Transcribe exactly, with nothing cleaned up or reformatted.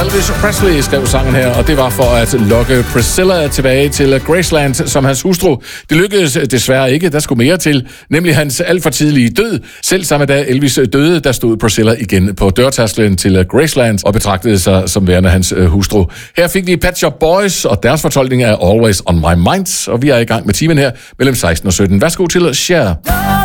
Elvis Presley skrev sangen her, og det var for at lokke Priscilla tilbage til Graceland som hans hustru. Det lykkedes desværre ikke, der skulle mere til, nemlig hans alt for tidlige død. Selv samme dag Elvis døde, der stod Priscilla igen på dørtærsklen til Graceland og betragtede sig som værende hans hustru. Her fik vi Pet Shop Boys, og deres fortolkning er Always on My Mind, og vi er i gang med timen her mellem seksten og sytten. Værsgo til Cher.